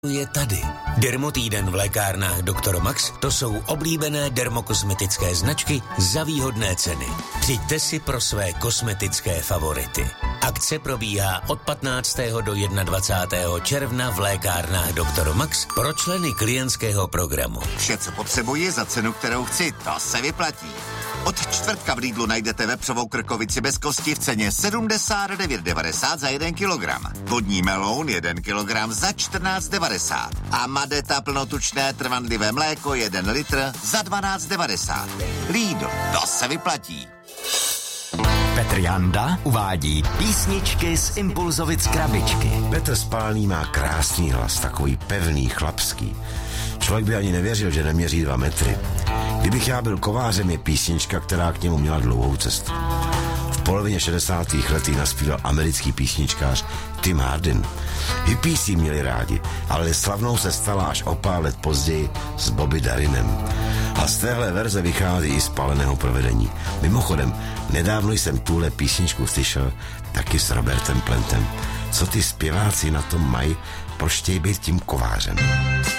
je tady. Dermotýden v lékárnách Dr. Max, to jsou oblíbené dermokosmetické značky za výhodné ceny. Přijďte si pro své kosmetické favority. Akce probíhá od 15. do 21. června v lékárnách Dr. Max pro členy klientského programu. Vše, co potřebuji za cenu, kterou chci, to se vyplatí. Od čtvrtka v Lidlu najdete vepřovou krkovici bez kosti v ceně 79,90 za 1 kilogram. Vodní meloun 1 kilogram za 14,90. A Madeta plnotučné trvanlivé mléko 1 litr za 12,90. Lidl, to se vyplatí. Petr Janda uvádí písničky z Impulzovic krabičky. Petr Spálný má krásný hlas, takový pevný, chlapský. Člověk by ani nevěřil, že neměří 2 metry. Kdybych já byl kovářem, je písnička, která k němu měla dlouhou cestu. V polovině 60. letů naspíval americký písničkář Tim Hardin. Hippies ji měli rádi, ale slavnou se stala až o pár let později s Bobby Darinem. A z téhle verze vychází i z Paleného provedení. Mimochodem, nedávno jsem tuhle písničku slyšel taky s Robertem Plantem. Co ty zpěváci na tom mají, proč chtějí být tím kovářem?